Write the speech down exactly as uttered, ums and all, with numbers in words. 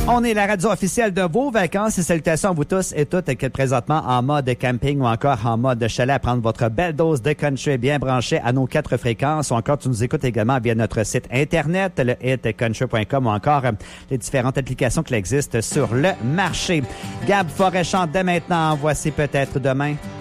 On est la radio officielle de vos vacances et salutations à vous tous et toutes qui êtes présentement en mode camping ou encore en mode chalet à prendre votre belle dose de country bien branchée à nos quatre fréquences ou encore tu nous écoutes également via notre site internet, le hit country point com ou encore les différentes applications qui existent sur le marché. Gab Forêt chante dès maintenant, voici peut-être demain.